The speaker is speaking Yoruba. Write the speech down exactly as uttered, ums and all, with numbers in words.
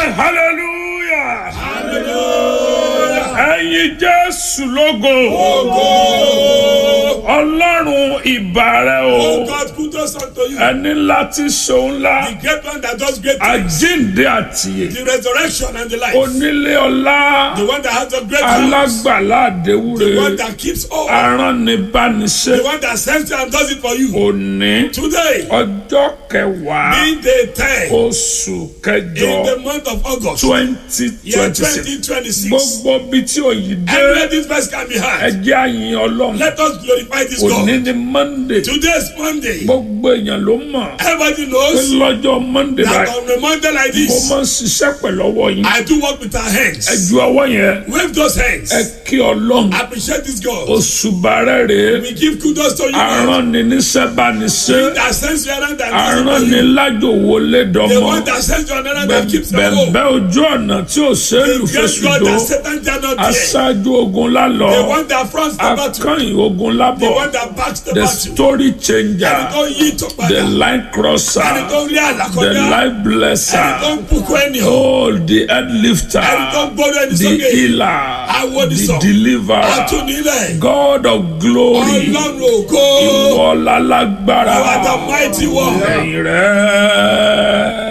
hallelujah. Hallelujah. Ẹ̀yin Jésù lógo. Ògo. Ọlọ́run ìbàrẹ̀ o. Oh God, kudos unto you. Ẹni láti ṣòun ńlá. The great one that does great things. Àjíǹde àtìyè. The resurrection and the life. Onílé ọlá. The one that has the great house. Alágbàlá àdéwúre. The one that keeps all. Aránibániṣẹ́. The one that sends you and does it for you. Òní. Today, Ọjọ́ kẹwàá. being the tenth Oṣù kẹjọ. in the month of August, twenty year twenty six. twenty twenty-six. Gbogbo bíi tí òyì dé. Everywhere this verse can be heard. Ẹ jẹ́ àyìn Ọlọ́run. Let us glorify this Òní God. ni Monday. Today is Monday. Gbogbo èèyàn ló mọ̀. Everybody Pé knows lọ́jọ́ Monday that báyìí. on a Monday like Mo this, máa ń ṣiṣẹ́ pẹ̀lú ọwọ́ yín. I do work with our Ẹ hands. ju ọwọ́ yẹn. Wave those hands. Ẹ kí Ọlọ́run. Appreciate this God. Òṣùbà rẹ̀ rèé. We give kudos to you. Arán ni níṣẹ́ bá ní ṣe. That sends you around and Arán does it ni for you. lájò wọlé The dọ́mọ. one that sends you around and keeps you home. Bẹ̀bẹ̀ ojú ọ̀nà tí ò ṣe é lù The great God fèsìdó. that Satan cannot hear. Aṣáájú ogun lálọ. The one that fronts the battle. Akányìn ogun The lábọ̀. one that backs the The battle. story changer. Ẹni tó yí tó The padà. line crosser. Ẹni tó rí The àlàkọjá. life blesser. Ẹni tó ń bùkún ẹni hàn. Oh, the head lifter. Ẹni tó ń gbọ́dọ̀ ẹni The sókè. healer. Awọ́dìsàn. The deliverer. Àtúnilẹ̀. God of glory. Ọlọ́run ògo. Ìwọ lálágbára. You are the mighty one. Ẹ̀yìn rẹ̀.